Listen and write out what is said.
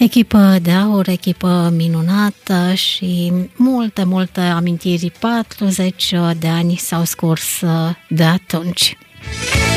Echipă de aur, echipă minunată și multe amintiri. 40 de ani s-au scurs de atunci.